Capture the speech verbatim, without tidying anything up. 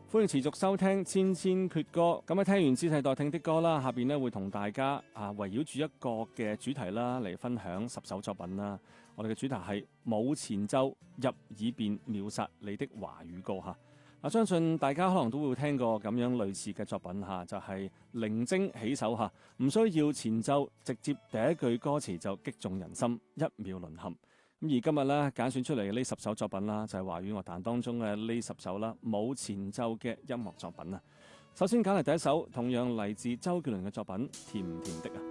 歡迎持續收聽千千闕歌。咁啊，聽完只係待聽的歌啦，下邊咧會同大家啊圍繞住一個嘅主題啦嚟分享十首作品啦。我哋嘅主題係冇前奏入耳便秒殺你的華語歌吓。啊，相信大家可能都會聽過咁樣類似嘅作品吓，就係靈精起手吓，唔需要前奏，直接第一句歌詞就擊中人心，一秒淪陷。咁而今日咧揀選出嚟嘅呢十首作品啦，就係華語樂壇當中嘅呢十首啦，冇前奏嘅音樂作品啊。首先揀嚟第一首，同樣嚟自周杰倫嘅作品《甜唔甜的》啊。